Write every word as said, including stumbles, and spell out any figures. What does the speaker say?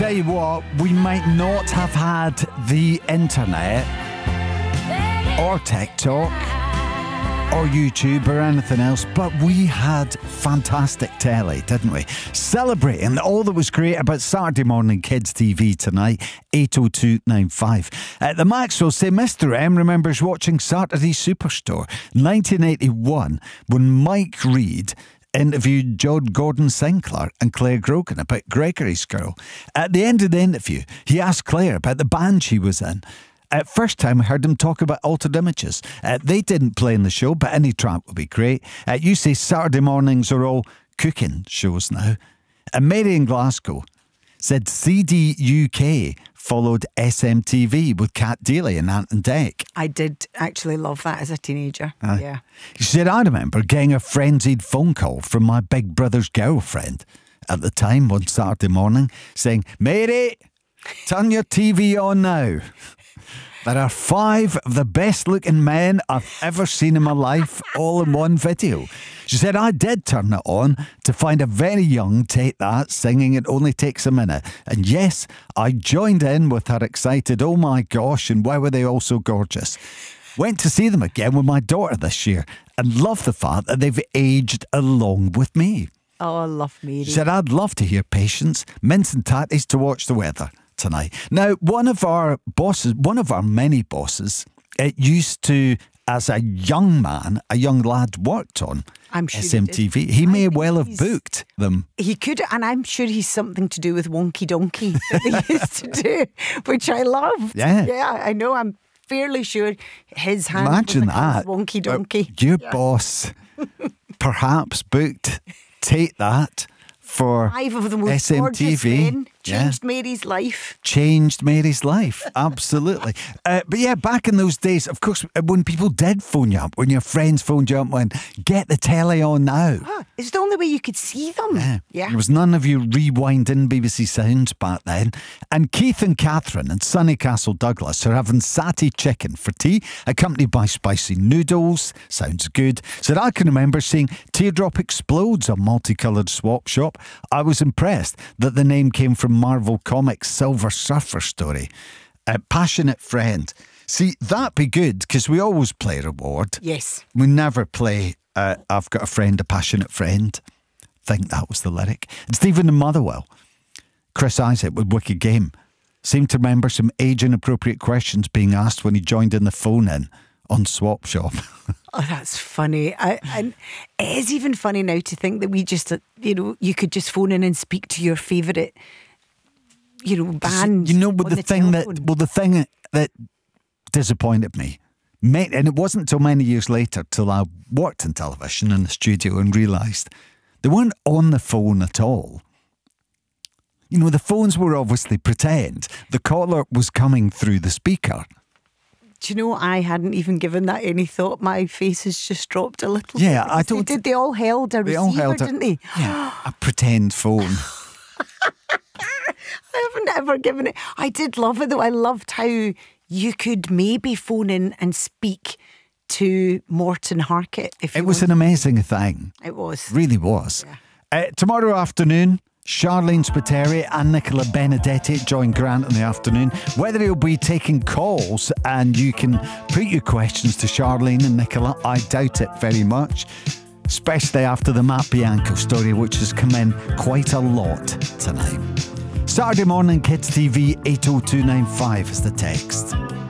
tell you what, we might not have had the internet or TikTok or YouTube or anything else, but we had fantastic telly, didn't we? Celebrating all that was great about Saturday Morning Kids T V tonight, eight oh two nine five. Uh, the Maxwell say Mister M remembers watching Saturday Superstore nineteen eighty-one when Mike Reid interviewed John Gordon Sinclair and Claire Grogan about Gregory's Girl. At the end of the interview, he asked Claire about the band she was in. At first time, I heard them talk about Altered Images. Uh, they didn't play in the show, but any track would be great. Uh, you say Saturday mornings are all cooking shows now. And Mary in Glasgow said C D U K followed S M T V with Cat Deeley and Ant and Dec. I did actually love that as a teenager. Uh, yeah. She said, I remember getting a frenzied phone call from my big brother's girlfriend at the time one Saturday morning saying, Mary, turn your T V on now. There are five of the best looking men I've ever seen in my life, all in one video. She said, I did turn it on to find a very young Take That singing It Only Takes a Minute. And yes, I joined in with her excited, oh my gosh, and why were they all so gorgeous? Went to see them again with my daughter this year and love the fact that they've aged along with me. Oh, I love Mary. She said, I'd love to hear Patience, mince and tatties to watch the weather tonight. Now, one of our bosses, one of our many bosses, it used to, as a young man, a young lad worked on I'm sure S M T V. He, he may well have booked them. He could, and I'm sure he's something to do with Wonky Donkey that they used to do, which I love. Yeah. Yeah, I know. I'm fairly sure his hand Imagine was that. Wonky Donkey. Uh, your yeah. boss perhaps booked Take That for Five of the most S M T V. gorgeous men Yeah. changed Mary's life. Changed Mary's life, absolutely. uh, but yeah, back in those days, of course, when people did phone you up, when your friends phoned you up and went, get the telly on now. Ah, it's the only way you could see them. Yeah. yeah. There was none of you rewinding B B C Sounds back then. And Keith and Catherine in sunny Castle Douglas are having satay chicken for tea, accompanied by spicy noodles. Sounds good. So I can remember seeing Teardrop Explodes on Multicoloured Swap Shop. I was impressed that the name came from Marvel Comics' Silver Surfer story. A passionate friend. See, that'd be good because we always play reward. Yes. We never play uh, I've got a friend, a passionate friend. Think that was the lyric. And Stephen in Motherwell, Chris Isaac with Wicked Game, seemed to remember some age-inappropriate questions being asked when he joined in the phone-in on Swap Shop. Oh, that's funny. I, and it is even funny now to think that we just, uh, you know, you could just phone in and speak to your favourite, you know, band. You know, but the, the thing telephone. that, well, the thing that disappointed me, and it wasn't until many years later till I worked in television in the studio and realised they weren't on the phone at all. You know, the phones were obviously pretend. The caller was coming through the speaker. Do you know, I hadn't even given that any thought. My face has just dropped a little. Yeah, bit. I don't. They did. They all held a They receiver, all held a, didn't they? Yeah, a pretend phone. I haven't ever given it. I did love it though. I loved how you could maybe phone in and speak to Morton Harkett. If It you was wanted. an amazing thing. It was. Really was. Yeah. Uh, tomorrow afternoon, Charlene Spiteri and Nicola Benedetti join Grant in the afternoon. Whether he'll be taking calls and you can put your questions to Charlene and Nicola, I doubt it very much. Especially after the Matt Bianco story, which has come in quite a lot tonight. Saturday Morning Kids T V eight oh two nine five is the text.